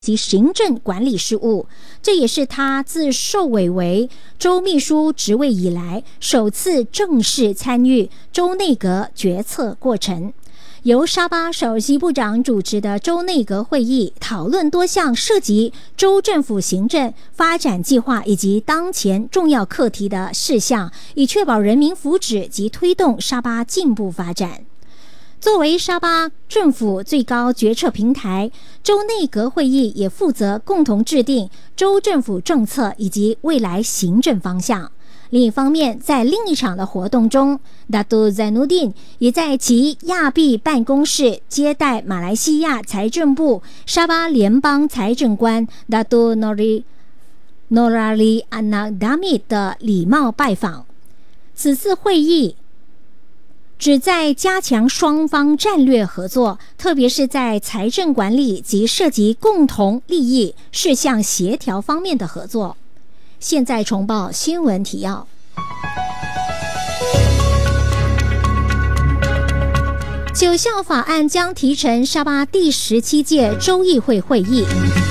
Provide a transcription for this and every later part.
及行政管理事务，这也是他自受委为州秘书职位以来首次正式参与州内阁决策过程。由沙巴首席部长主持的州内阁会议讨论多项涉及州政府行政发展计划以及当前重要课题的事项，以确保人民福祉及推动沙巴进步发展。作为沙巴政府最高决策平台，州内阁会议也负责共同制定州政府政策以及未来行政方向。另一方面，在另一场的活动中，达杜赞努丁也在其亚庇办公室接待马来西亚财政部沙巴联邦财政官达杜诺拉里安纳达米的礼貌拜访。此次会议旨在加强双方战略合作，特别是在财政管理及涉及共同利益事项协调方面的合作。现在重报新闻提要。9项法案将提呈沙巴第17届州议会会议。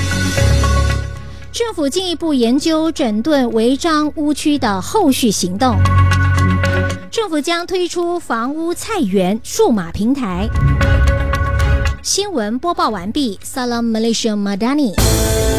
政府进一步研究整顿违章屋区的后续行动。政府将推出房屋菜园数码平台。新闻播报完毕。Salam Malaysia Madani。